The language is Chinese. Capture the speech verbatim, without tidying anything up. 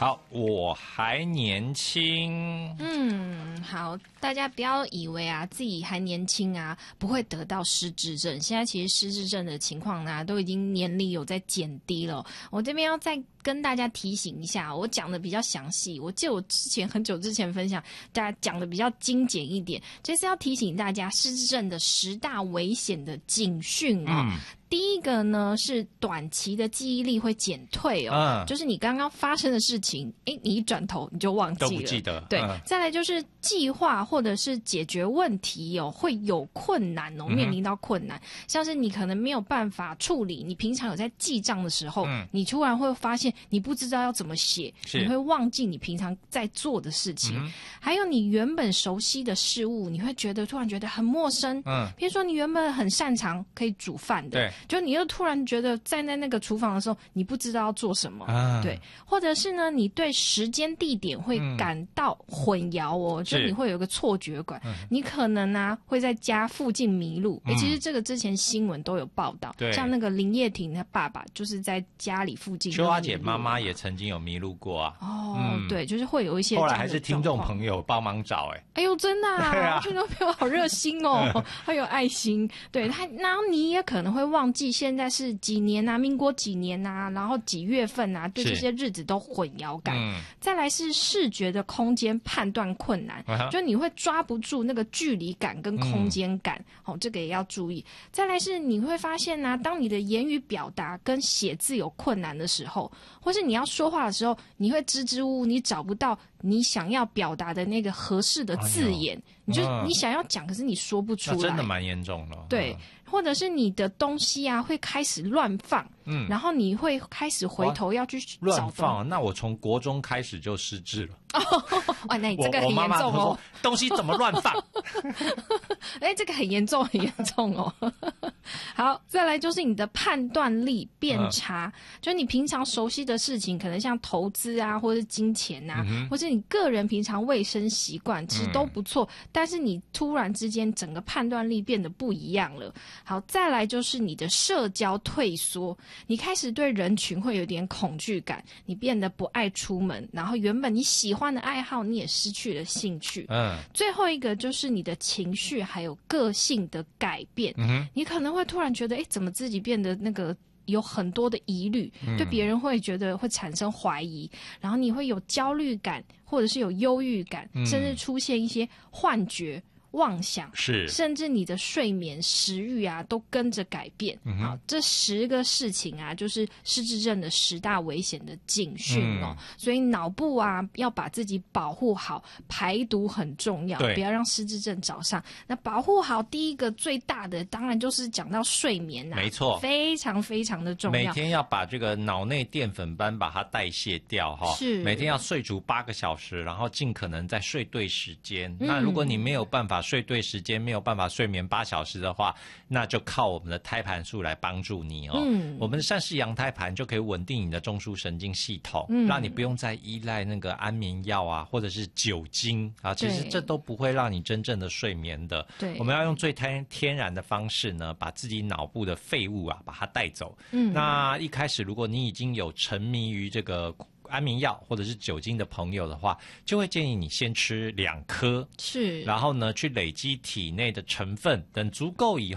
好，我还年轻。 嗯，好，大家不要以为啊自己还年轻啊不会得到失智症。现在其实失智症的情况呢、啊，都已经年龄有在减低了。我这边要再跟大家提醒一下，我讲的比较详细。我记得我之前很久之前分享，大家讲的比较精简一点。这次要提醒大家失智症的十大危险的警讯哦。嗯，第一个呢是短期的记忆力会减退哦，嗯、就是你刚刚发生的事情，诶，你一转头你就忘记了， 都不记得。 对， 嗯、 再来就是计划或者是解决问题哦，会有困难哦，面临到困难，嗯、像是你可能没有办法处理，你平常有在记账的时候，嗯、你突然会发现你不知道要怎么写，你会忘记你平常在做的事情，嗯、还有你原本熟悉的事物，你会觉得突然觉得很陌生。嗯，比如说你原本很擅长可以煮饭的，对。就你又突然觉得站在那个厨房的时候，你不知道要做什么，啊、对，或者是呢，你对时间地点会感到混淆哦，嗯、就你会有个错觉感，你可能啊会在家附近迷路。哎、嗯，其实这个之前新闻都有报道，对，像那个林叶婷她爸爸就是在家里附近。 秋花姐妈妈也曾经有迷路过啊。 哦，嗯、对，就是会有一些。 后来还是听众朋友帮忙找、欸，哎， 哎呦，真的啊，啊听众朋友好热心哦，好有爱心。对他，然后你也可能会忘记现在是几年啊，民国几年啊，然后几月份啊，对这些日子都混淆感。嗯、再来是视觉的空间判断困难，啊、就你会抓不住那个距离感跟空间感，嗯、哦，这个也要注意。再来是你会发现啊，当你的言语表达跟写字有困难的时候，或是你要说话的时候，你会支支吾吾，你找不到你想要表达的那个合适的字眼，哎、你就、嗯、你想要讲，可是你说不出来， 那真的蛮严重的。 对。嗯，或者是你的东西啊会开始乱放，嗯，然后你会开始回头要去找乱放。那我从国中开始就失智了。 哦，哇，那你这个很严重哦。 东西怎么乱放？ 哎，这个很严重，很严重哦。好，再来就是你的判断力变差，嗯、就你平常熟悉的事情，可能像投资啊，或是金钱啊，嗯、或是你个人平常卫生习惯，其实都不错，嗯、但是你突然之间整个判断力变得不一样了。好，再来就是你的社交退缩，你开始对人群会有点恐惧感，你变得不爱出门，然后原本你喜欢的爱好你也失去了兴趣。嗯，最后一个就是你的情绪还有个性的改变，嗯、你可能会突然觉得，哎，怎么自己变得那个有很多的疑虑，嗯、对别人会觉得会产生怀疑，然后你会有焦虑感，或者是有忧郁感，嗯、甚至出现一些幻觉。妄想是，甚至你的睡眠、食欲啊，都跟着改变。嗯、好，这十个事情啊，就是失智症的十大危险的警讯哦。嗯、所以脑部啊，要把自己保护好，排毒很重要，不要让失智症找上。那保护好，第一个最大的，当然就是讲到睡眠啊， 没错， 非常非常的重要。 每天要把这个脑内淀粉斑把它代谢掉哈，是每天要睡足八个小时，然后尽可能在睡对时间。嗯、那如果你没有办法睡对时间，没有办法睡眠八小时的话，那就靠我们的胎盘素来帮助你哦。嗯，我们的善氏羊胎盘就可以稳定你的中枢神经系统，嗯、让你不用再依赖那个安眠药啊，或者是酒精啊，其实这都不会让你真正的睡眠的。对，我们要用最天天然的方式呢，把自己脑部的废物啊，把它带走。嗯，那一开始如果你已经有沉迷于这个安眠药或者是酒精的朋友的话，就会建议你先吃两颗，是，然后呢去累积体内的成分，等足够以